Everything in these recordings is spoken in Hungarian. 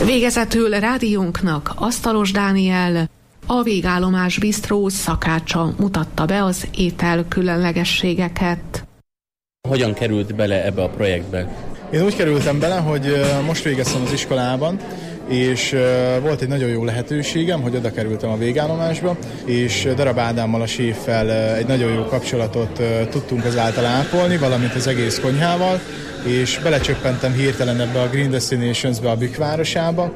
Végezetül rádiónknak Asztalos Dániel, a Végállomás bisztró szakácsa mutatta be az étel különlegességeket. Hogyan került bele ebbe a projektbe? Én úgy kerültem bele, hogy most végeztem az iskolában, és volt egy nagyon jó lehetőségem, hogy oda kerültem a végállomásba, és Darab Ádámmal, a séffel egy nagyon jó kapcsolatot tudtunk ezáltal ápolni, valamint az egész konyhával, és belecsöppentem hirtelen ebbe a Green Destinationsbe, a Bükk városába,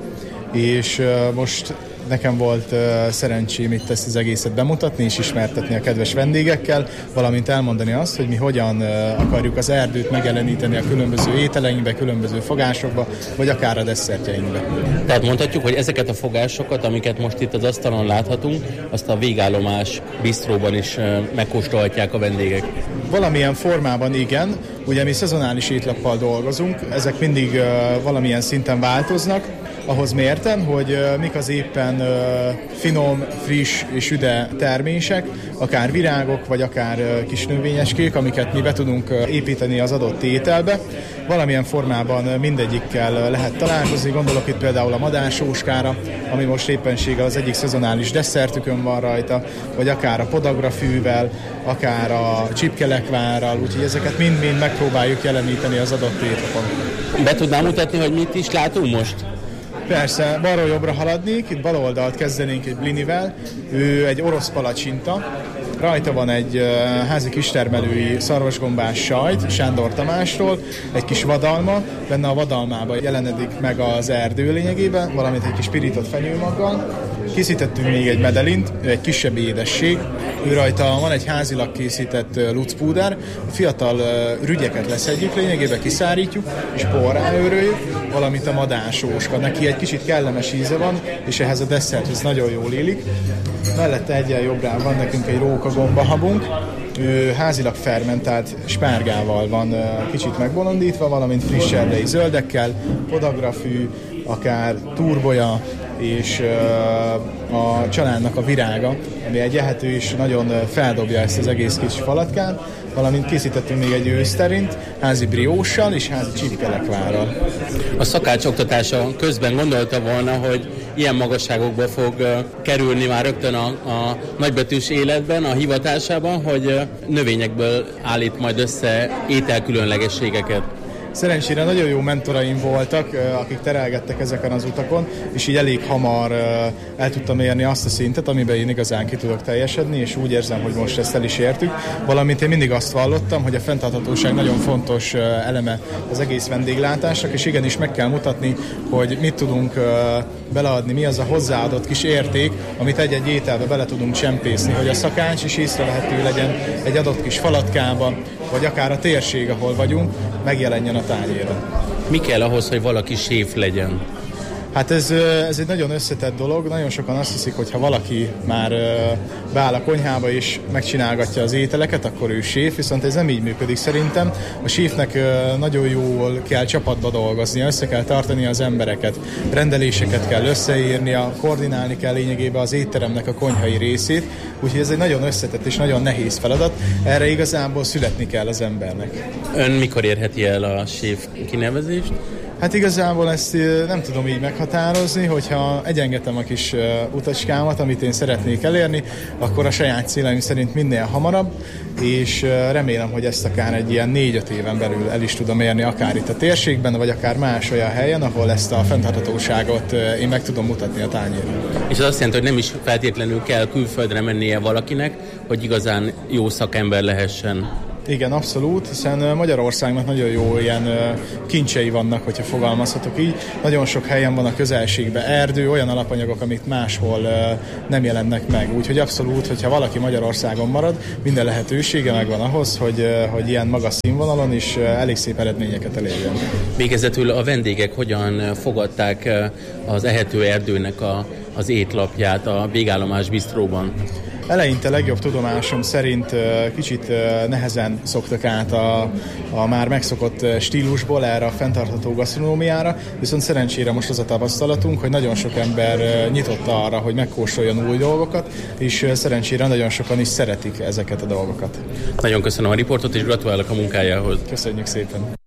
és most nekem volt szerencsém itt ezt az egészet bemutatni és ismertetni a kedves vendégekkel, valamint elmondani azt, hogy mi hogyan akarjuk az erdőt megjeleníteni a különböző ételeinkbe, különböző fogásokba, vagy akár a desszertjeinkbe. Tehát mondhatjuk, hogy ezeket a fogásokat, amiket most itt az asztalon láthatunk, azt a Végállomás bistróban is megkóstolhatják a vendégek. Valamilyen formában igen, ugye mi szezonális étlappal dolgozunk, ezek mindig valamilyen szinten változnak, ahhoz mérten, hogy mik az éppen finom, friss és üde termések, akár virágok, vagy akár kis növényeskék, amiket mi be tudunk építeni az adott ételbe. Valamilyen formában mindegyikkel lehet találkozni, gondolok itt például a madársóskára, ami most éppenséggel az egyik szezonális desszertükön van rajta, vagy akár a podagrafűvel, akár a csipkelekvárral, úgyhogy ezeket mind-mind megpróbáljuk jeleníteni az adott étlapon. Be tudnám mutatni, hogy mit is látunk most? Persze, balról jobbra haladnék, itt bal oldalt kezdenénk egy blinivel, ő egy orosz palacsinta, rajta van egy házi kistermelői szarvasgombás sajt, Sándor Tamásról, egy kis vadalma, benne a vadalmában jelenedik meg az erdő lényegében, valamint egy kis pirított fenyőmaggal. Készítettünk még egy medelint, egy kisebb édesség, ő rajta van egy házilag készített lucpúder, a fiatal rügyeket leszedjük, lényegében kiszárítjuk, és porrá őröljük, valamint a madársóska. Neki egy kicsit kellemes íze van, és ehhez a desszerthez nagyon jól illik. Mellette egyen jobbra van nekünk egy rókagombahabunk, ő házilag fermentált spárgával van kicsit megbolondítva, valamint friss erdei zöldekkel, podagrafű, akár turbolya, és a családnak a virága, ami egy ehető és nagyon feldobja ezt az egész kis falatkát, valamint készítettünk még egy őszterint, házi brióssal és házi csipkelekvárral. A szakács oktatása közben gondolta volna, hogy ilyen magasságokba fog kerülni már rögtön a nagybetűs életben, a hivatásában, hogy növényekből állít majd össze ételkülönlegességeket. Szerencsére nagyon jó mentoraim voltak, akik terelgettek ezeken az utakon, és így elég hamar el tudtam érni azt a szintet, amiben én igazán ki tudok teljesedni, és úgy érzem, hogy most ezt el is értük. Valamint én mindig azt vallottam, hogy a fenntarthatóság nagyon fontos eleme az egész vendéglátásnak, és igenis meg kell mutatni, hogy mit tudunk beleadni, mi az a hozzáadott kis érték, amit egy-egy ételbe bele tudunk csempészni, hogy a szakács is észrevehető legyen egy adott kis falatkában, vagy akár a térség, ahol vagyunk, megjelenjen a tányéron. Mi kell ahhoz, hogy valaki séf legyen? Hát ez egy nagyon összetett dolog. Nagyon sokan azt hiszik, hogy ha valaki már beáll a konyhába és megcsinálgatja az ételeket, akkor ő séf, viszont ez nem így működik szerintem. A séfnek nagyon jól kell csapatba dolgoznia, össze kell tartani az embereket, rendeléseket kell összeírnia, koordinálni kell lényegében az étteremnek a konyhai részét, úgyhogy ez egy nagyon összetett és nagyon nehéz feladat. Erre igazából születni kell az embernek. Ön mikor érheti el a séf kinevezést? Hát igazából ezt nem tudom így meghatározni, hogyha egyengetem a kis utacskámat, amit én szeretnék elérni, akkor a saját célaim szerint minél hamarabb, és remélem, hogy ezt akár egy ilyen 4-5 éven belül el is tudom érni, akár itt a térségben, vagy akár más olyan helyen, ahol ezt a fenntarthatóságot én meg tudom mutatni a tányéron. És az azt jelenti, hogy nem is feltétlenül kell külföldre mennie valakinek, hogy igazán jó szakember lehessen. Igen, abszolút, hiszen Magyarországnak nagyon jó ilyen kincsei vannak, hogyha fogalmazhatok így. Nagyon sok helyen van a közelségben erdő, olyan alapanyagok, amit máshol nem jelennek meg. Úgyhogy abszolút, hogyha valaki Magyarországon marad, minden lehetősége megvan ahhoz, hogy ilyen magas színvonalon is elég szép eredményeket elérjen. Végezetül a vendégek hogyan fogadták az ehető erdőnek az étlapját a Végállomás bistróban? Eleinte legjobb tudomásom szerint kicsit nehezen szoktak át a már megszokott stílusból erre a fenntartható gasztronómiára, viszont szerencsére most az a tapasztalatunk, hogy nagyon sok ember nyitott arra, hogy megkóstoljon új dolgokat, és szerencsére nagyon sokan is szeretik ezeket a dolgokat. Nagyon köszönöm a riportot, és gratulálok a munkájához. Köszönjük szépen!